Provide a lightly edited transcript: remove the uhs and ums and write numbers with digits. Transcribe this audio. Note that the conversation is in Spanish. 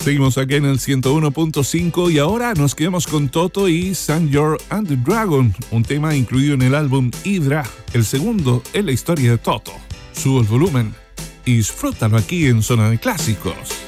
Seguimos aquí en el 101.5 y ahora nos quedamos con Toto y Saint-George and the Dragon, un tema incluido en el álbum Hydra, el segundo en la historia de Toto. Sube el volumen y disfrútalo aquí en Zona de Clásicos.